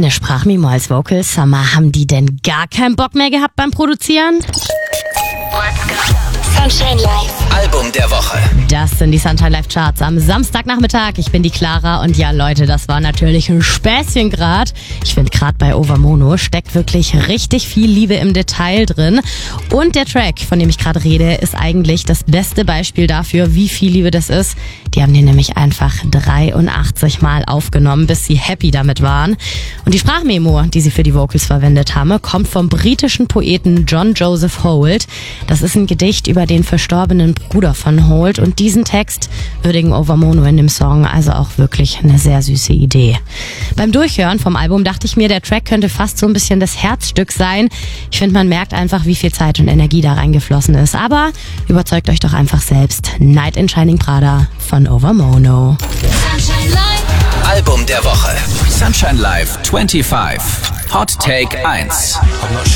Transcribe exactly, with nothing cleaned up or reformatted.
Eine Sprachmemo als Vocals. Sag mal, haben die denn gar keinen Bock mehr gehabt beim Produzieren? Sunshine Live. Album der Woche. Das sind die Sunshine Live Charts am Samstagnachmittag. Ich bin die Clara und ja Leute, das war natürlich ein Späßchen grad. Ich finde gerade bei Overmono steckt wirklich richtig viel Liebe im Detail drin. Und der Track, von dem ich gerade rede, ist eigentlich das beste Beispiel dafür, wie viel Liebe das ist. Die haben den nämlich einfach dreiundachtzig Mal aufgenommen, bis sie happy damit waren. Und die Sprachmemo, die sie für die Vocals verwendet haben, kommt vom britischen Poeten John Joseph Holt. Das ist ein Gedicht über den verstorbenen Bruder von Holt und diesen Text würdigen Overmono in dem Song, also auch wirklich eine sehr süße Idee. Beim Durchhören vom Album dachte ich mir, der Track könnte fast so ein bisschen das Herzstück sein. Ich finde, man merkt einfach, wie viel Zeit und Energie da reingeflossen ist. Aber überzeugt euch doch einfach selbst. Knight in Shining Prada von Overmono. Sunshine Live. Album der Woche. Sunshine Live fünfundzwanzig. Hot Take eins.